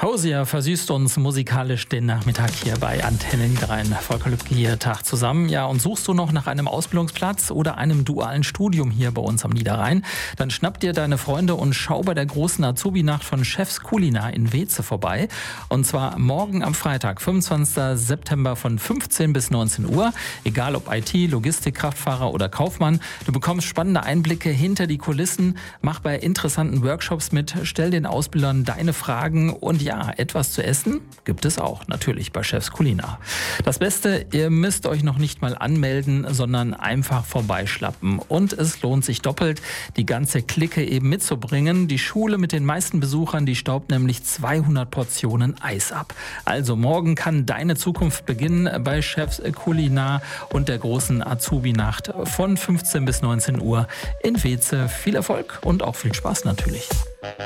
Hausia versüßt uns musikalisch den Nachmittag hier bei Antenne Niederrhein. Volker Lübke hier, Tag zusammen. Ja, und suchst du noch nach einem Ausbildungsplatz oder einem dualen Studium hier bei uns am Niederrhein? Dann schnapp dir deine Freunde und schau bei der großen Azubi-Nacht von Chefs Culinar in Weeze vorbei. Und zwar morgen am Freitag, 25. September von 15 bis 19 Uhr. Egal ob IT, Logistik, Kraftfahrer oder Kaufmann. Du bekommst spannende Einblicke hinter die Kulissen. Mach bei interessanten Workshops mit, stell den Ausbildern deine Fragen und ja, etwas zu essen gibt es auch, natürlich bei Chefs Culinar. Das Beste, ihr müsst euch noch nicht mal anmelden, sondern einfach vorbeischlappen. Und es lohnt sich doppelt, die ganze Clique eben mitzubringen. Die Schule mit den meisten Besuchern, die staubt nämlich 200 Portionen Eis ab. Also morgen kann deine Zukunft beginnen bei Chefs Culinar und der großen Azubi-Nacht von 15 bis 19 Uhr in Weeze. Viel Erfolg und auch viel Spaß natürlich.